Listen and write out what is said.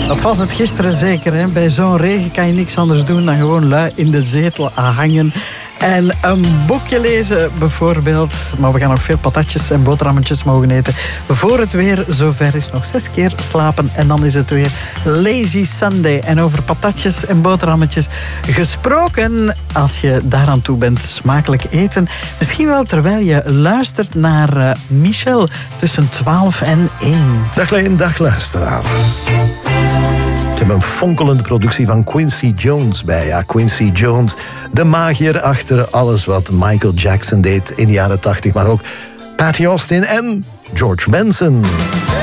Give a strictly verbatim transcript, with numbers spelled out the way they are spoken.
Dat was het gisteren zeker. Hè? Bij zo'n regen kan je niks anders doen dan gewoon lui in de zetel hangen. En een boekje lezen bijvoorbeeld. Maar we gaan nog veel patatjes en boterhammetjes mogen eten. Voor het weer zover is, nog zes keer slapen. En dan is het weer Lazy Sunday. En over patatjes en boterhammetjes gesproken. Als je daaraan toe bent, smakelijk eten. Misschien wel terwijl je luistert naar uh, Michel tussen twaalf en één. Dag Leen, dag luisteraar. Ik heb een fonkelende productie van Quincy Jones bij. Ja, Quincy Jones, de magier achter alles wat Michael Jackson deed in de jaren tachtig. Maar ook Patty Austin en George Benson.